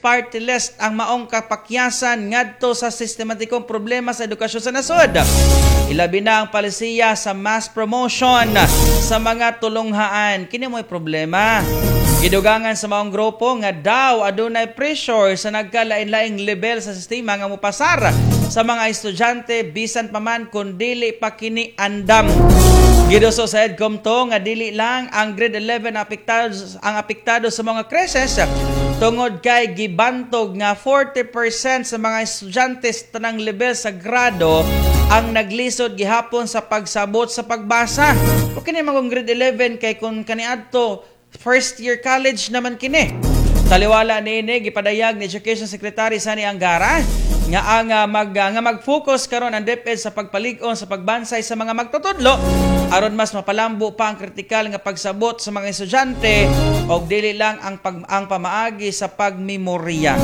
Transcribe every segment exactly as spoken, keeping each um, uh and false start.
party list ang maong kapakyasan ngadto sa sistematikong problema sa edukasyon sa nasod. Ilabi na ang palisiya sa mass promotion sa mga tulonghaan. Kini mo'y problema. Gidugangan sa maong grupo nga daw adunay pressure sa nagkalain-laing level sa sistema nga mopasar sa mga estudyante bisan pa man kun dili pa kini andam. Giduso sa EDCOM to nga dili lang ang grade eleven apektado ang apektado sa mga krisis tungod kay gibantog nga forty percent sa mga estudyante sa tanang level sa grado ang naglisod gihapon sa pagsabot sa pagbasa. O kini magong grade eleven kay kun kaniadto first year college naman kini. Taliwala niini gipadayag ni Education Secretary Sani Angara nga ang uh, mag uh, nga mag-focus karon ang DepEd sa pagpalig-on sa pagbansay sa mga magtutudlo aron mas mapalambo pa ang kritikal nga pagsabot sa mga estudyante og dili lang ang pag, ang pamaagi sa pagmemorya.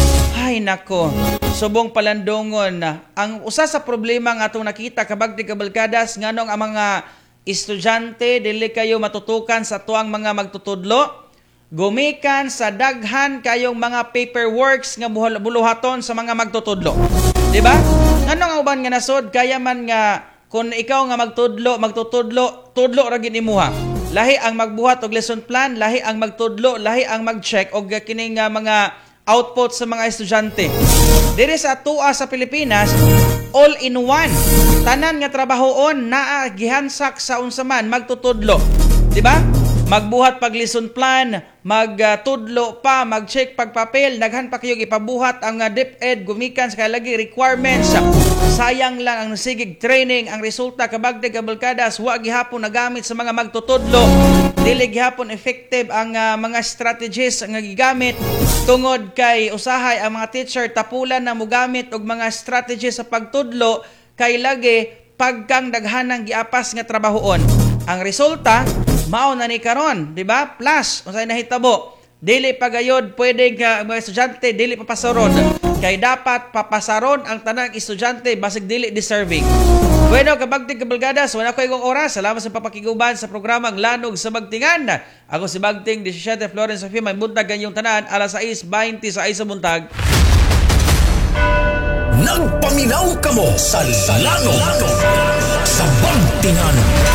Ay nako, subong palandongon ang usa sa problema nga atong nakita kabagti kabalkadas nganong ang mga estudyante dili kayo matutukan sa tuang mga magtutudlo, gumikan sa daghan kayong mga paperworks nga buluhaton sa mga magtutudlo. Di ba? Ano nga uban nga nasod kaya man nga kung ikaw nga magtudlo, magtutudlo, tudlo ra gid imuha. Lahi ang magbuhat og lesson plan, lahi ang magtudlo, lahi ang mag-check og kining uh, mga output sa mga estudyante. Diri sa atua sa Pilipinas, all in one. Tanan nga trabahoon naa gihansak sa unsa man magtutudlo. Di ba? Magbuhat pag lesson plan, magtudlo uh, pa, mag-check pagpapel, daghan pa kayo ipabuhat ang uh, DepEd gumikan sa kalagi requirements. Sayang lang ang sigig training, ang resulta kabagde kabalkadas wa gihapon nagamit sa mga magtutudlo. Dili gihapon effective ang uh, mga strategies nga gigamit tungod kay usahay ang mga teacher tapulan na mogamit og mga strategies sa pagtudlo kay lagi pagkang daghanang giapas nga trabahoon. Ang resulta mao na ni karon, di ba? Plus, unsay nahitabo, dili pagayod pwede nga mga estudyante dili papasaron. Kay dapat papasaron ang tanang estudyante basig dili deserving. Bueno, kabagting kabalgadas, wala ko igong oras. Salamat sa papakiguban sa programang Lanog sa Bagtingan. Ako si Bagting seventeen Florence Sofia, may buntag ganyong tanan, alas sais twenty sa isa buntag. Nagpaminaw kamo sa Lanog sa Bagtingan.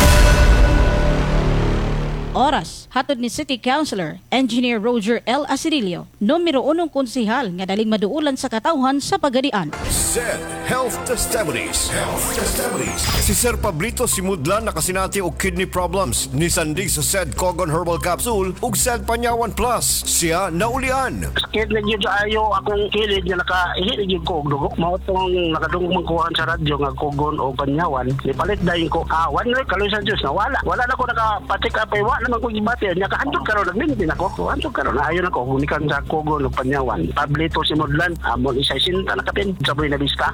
Oras, hatod ni City Councilor, Engineer Roger L. Asirilio, numero unong konsehal nga daling maduulan sa katawhan sa Pagadian. S E D Health Testimonies. Health Testimonies. Si Sir Pablito Simudlan nakasinati og kidney problems. Nisandig sa S E D Cogon Herbal Capsule ug S E D Panyawan Plus. Siya naulian. Sakit na yun ayo akong kilid nga naka-ihit yun ko og dugo. Mao tong nakadungog magkuhan sa radyo nga Cogon o Panyawan. Nipalit dayon ko awan na kaloy sa Diyos na wala. Wala na ko naka-patik up ay wala naman ko gibati. Nya kahandog karon nagmintin ako. Handog karon ayon ako gunikan sa Cogon o Panyawan. Pablito Simudlan amon isa sinta nakapin sa Buena Vista.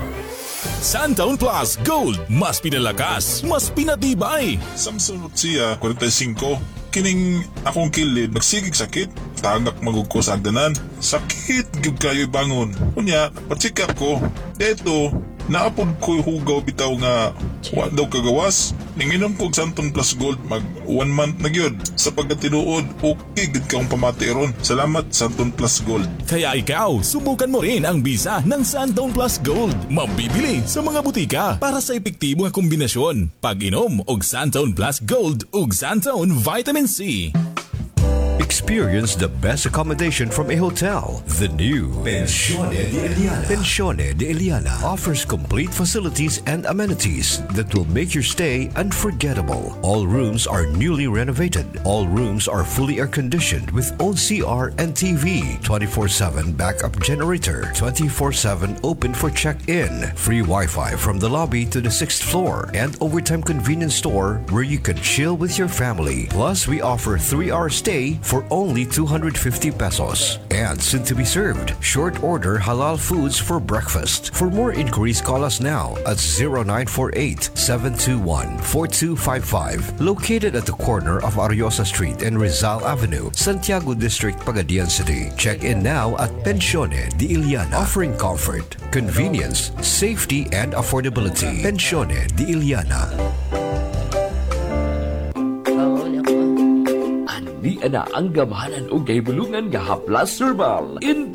Santaon Plus Gold, mas pinalakas, mas pinatibay. Samson Lucia, forty-five. Kining akong kilid, nagsigig sakit. Tagak magugko sa agdanan. Sakit, gyud kayo bangon. Kunya, pacheck up ko. Deto, naapod ko hugaw bitaw nga wa daw kagawas. Ninginom ko og Santon Plus Gold mag one month na gyud. Sa pagkatinuod, okay gid kaong pamati ron. Salamat Santon Plus Gold. Kaya ikaw, subukan mo rin ang bisa ng Santon Plus Gold. Mabibili sa mga butika para sa epektibo nga kombinasyon. Pag-inom og Santon Plus Gold ug Santon Vitamin C. Experience the best accommodation from a hotel. The new Pensione de Eliana. Pensione de Eliana offers complete facilities and amenities that will make your stay unforgettable. All rooms are newly renovated. All rooms are fully air-conditioned with own C R and T V. twenty-four seven backup generator. twenty-four seven open for check-in. Free Wi-Fi from the lobby to the sixth floor. And overtime convenience store where you can chill with your family. Plus, we offer three-hour stay for only two hundred fifty pesos. And soon to be served, short order halal foods for breakfast. For more inquiries, call us now at zero nine four eight, seven two one, four two five five. Located at the corner of Ariosa Street and Rizal Avenue, Santiago District, Pagadian City. Check in now at Pensione de Eliana, offering comfort, convenience, safety, and affordability. Pensione de Eliana. Di ana ang gamahanan o gay bulungan nga haplas herbal.